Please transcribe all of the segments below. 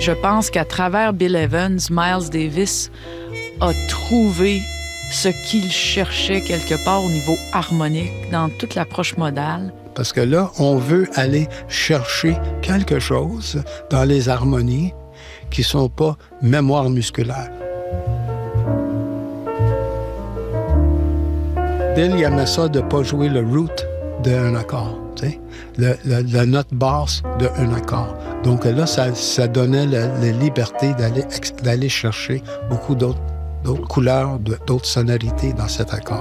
je pense qu'à travers Bill Evans, Miles Davis a trouvé ce qu'il cherchait quelque part au niveau harmonique dans toute l'approche modale. Parce que là, on veut aller chercher quelque chose dans les harmonies qui ne sont pas mémoire musculaire. Bill, il aimait ça de ne pas jouer le root d'un accord, tu sais, la note basse d'un accord. Donc là, ça donnait la liberté d'aller chercher beaucoup d'autres couleurs, d'autres sonorités dans cet accord.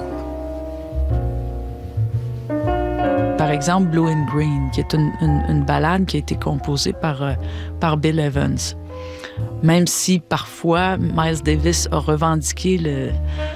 Par exemple, Blue and Green, qui est une ballade qui a été composée par Bill Evans. Même si parfois Miles Davis a revendiqué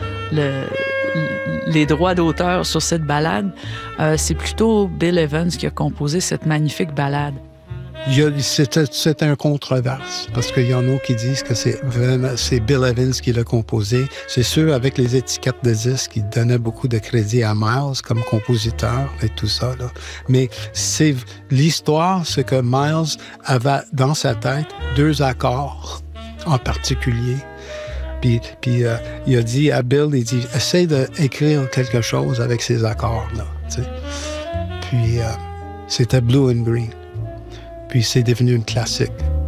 les droits d'auteur sur cette ballade, c'est plutôt Bill Evans qui a composé cette magnifique ballade. C'est un controverse, parce qu'il y en a qui disent que c'est Bill Evans qui l'a composé. C'est sûr, avec les étiquettes de disques, qui donnaient beaucoup de crédit à Miles comme compositeur et tout ça, là. Mais l'histoire, c'est que Miles avait dans sa tête 2 accords en particulier. Puis il a dit à Bill, il dit, essaye d'écrire quelque chose avec ces accords-là. Tu sais. Puis c'était Blue and Green. Puis c'est devenu une classique.